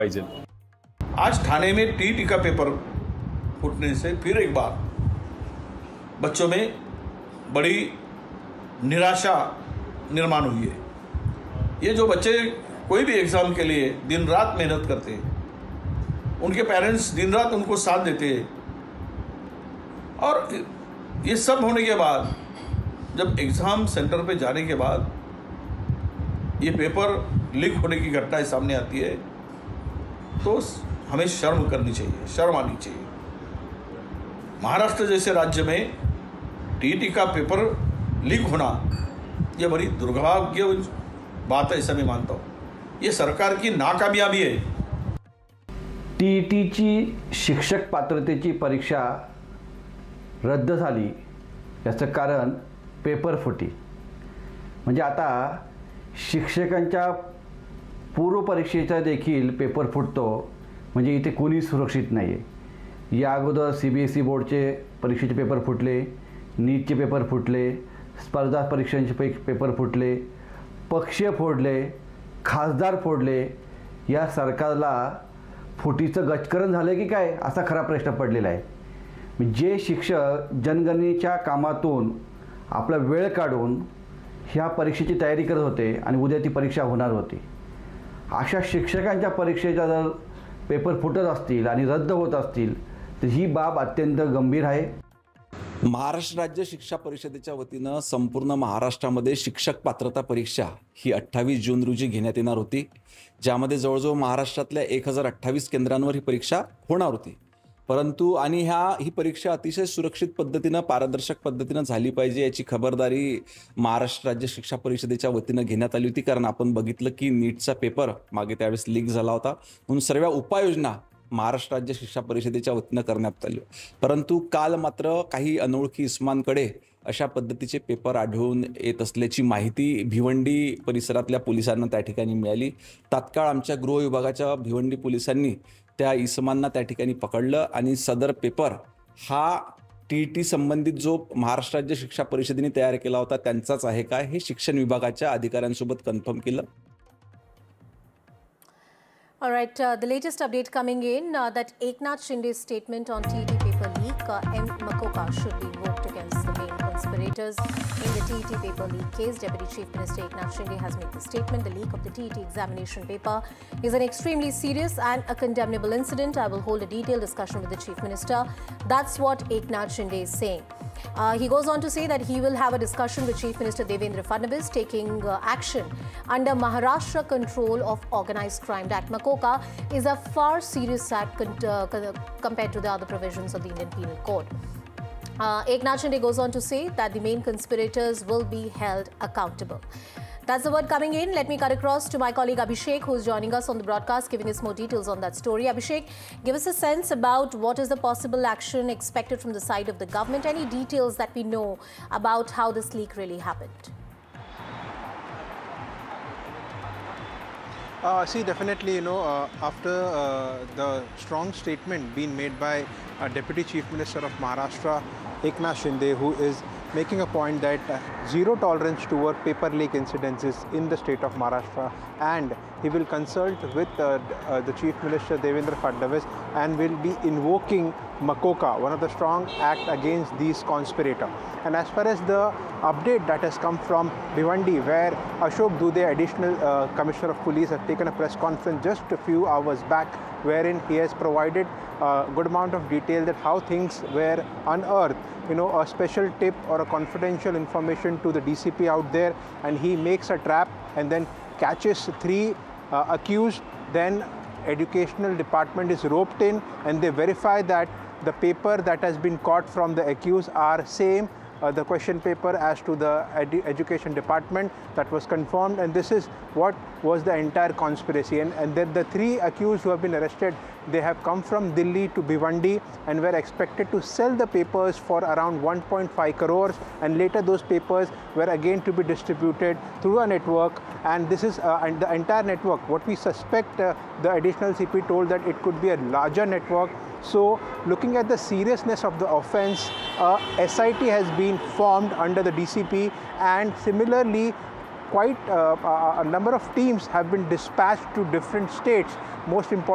पाहिजे। आज ठाणे में टीटी का पेपर फूटने से फिर एक बार बच्चों में बड़ी निराशा निर्माण हुई है। ये जो बच्चे कोई भी एग्ज़ाम के लिए दिन रात मेहनत करते हैं, उनके पेरेंट्स दिन रात उनको साथ देते हैं, और ये सब होने के बाद जब एग्ज़ाम सेंटर पे जाने के बाद ये पेपर लीक होने की घटनाएं सामने आती है तो हमें शर्म करनी चाहिए, शर्म आनी चाहिए। महाराष्ट्र जैसे राज्य में टीटी का पेपर लीक होना ये बड़ी दुर्भाग्य बात है, ऐसा मैं मानता हूँ। ये सरकार की नाकामयाबी है। टीईटीची शिक्षक पात्रतेची परीक्षा रद्द झाली याचं कारण पेपर फुटी। म्हणजे आता शिक्षकांच्या पूर्व परीक्षेचा देखील पेपर फुटतो, म्हणजे इथे कोणी सुरक्षित नाही आहे। या अगोदर CBSE बोर्डचे परीक्षेचे पेपर फुटले, नीटचे पेपर फुटले, स्पर्धा परीक्षांचे पेपर फुटले, पक्षीय फोडले, खासदार फोडले। या सरकारला फुटीचं गजकरण झालं की काय असा खरा प्रश्न पडलेला आहे। जे शिक्षक जनगणनेच्या कामातून आपला वेळ काढून ह्या परीक्षेची तयारी करत होते आणि उद्या ती परीक्षा होणार होती, अशा शिक्षकांच्या परीक्षेचा जर पेपर फुटत असतील आणि रद्द होत असतील तर ही बाब अत्यंत गंभीर आहे। महाराष्ट्र राज्य शिक्षा परिषदेच्या वतीनं संपूर्ण महाराष्ट्रामध्ये शिक्षक पात्रता परीक्षा ही 28 जून रोजी घेण्यात येणार होती, ज्यामध्ये जवळजवळ महाराष्ट्रातल्या 1028 केंद्रांवर ही परीक्षा होणार होती। परंतु आणि ही परीक्षा अतिशय सुरक्षित पद्धतीनं, पारदर्शक पद्धतीनं झाली पाहिजे याची खबरदारी महाराष्ट्र राज्य शिक्षा परिषदेच्या वतीनं घेण्यात आली होती। कारण आपण बघितलं की नीटचा पेपर मागे त्यावेळेस लीक झाला होता, म्हणून सर्व उपाययोजना महाराष्ट्र राज्य शिक्षा परिषदेच्या वतीनं करण्यात आली। परंतु काल मात्र काही अनोळखी इस्मांकडे अशा पद्धतीचे पेपर आढळून येत असल्याची माहिती भिवंडी परिसरातल्या पोलिसांना त्या ठिकाणी मिळाली। तात्काळ आमच्या गृह विभागाच्या भिवंडी पोलिसांनी त्या इसमांना त्या ठिकाणी पकडलं आणि सदर पेपर हा टीईटी संबंधित जो महाराष्ट्र राज्य शिक्षा परिषदेने तयार केला होता त्यांचाच आहे का हे शिक्षण विभागाच्या अधिकाऱ्यांसोबत कन्फर्म केलं। All right, the latest update coming in that Eknath Shinde's statement on TET paper leak, M. Makoka should be invoked against the main conspirators in the TET paper leak case. Deputy Chief Minister Eknath Shinde has made the statement. The leak of the TET examination paper is an extremely serious and a condemnable incident. I will hold a detailed discussion with the Chief Minister. That's what Eknath Shinde is saying. He goes on to say that he will have a discussion with Chief Minister Devendra Fadnavis taking action under Maharashtra Control of Organized Crime Act. Makoka is a far serious act compared to the other provisions of the Indian Penal Code. Eknath Shinde goes on to say that the main conspirators will be held accountable. That's the word coming in. Let me cut across to my colleague Abhishek, who's joining us on the broadcast, giving us more details on that story. Abhishek, give us a sense about what is the possible action expected from the side of the government. Any details that we know about how this leak really happened? See, definitely, after the strong statement being made by Deputy Chief Minister of Maharashtra, Eknath Shinde, who is making a point that zero tolerance toward paper leak incidences in the state of Maharashtra, and he will consult with the Chief Minister Devendra Fadnavis and will be invoking Makoka, one of the strong act against these conspirators. And as far as the update that has come from Bhiwandi, where Ashok Dudhe, additional Commissioner of Police, has taken a press conference just a few hours back, wherein he has provided a good amount of detail that how things were unearthed, a special tip or a confidential information to the DCP out there, and he makes a trap and then catches 3 accused. Then educational department is roped in and they verify that the paper that has been caught from the accused are same the question paper as to the education department. That was confirmed, and this is what was the entire conspiracy. And then the 3 accused who have been arrested, they have come from Delhi to Bhiwandi and were expected to sell the papers for around 1.5 crores, and later those papers were again to be distributed through a network. And this is and the entire network, what we suspect, the additional CP told that it could be a larger network. So looking at the seriousness of the offense, SIT has been formed under the DCP, and similarly quite a number of teams have been dispatched to different states. Most important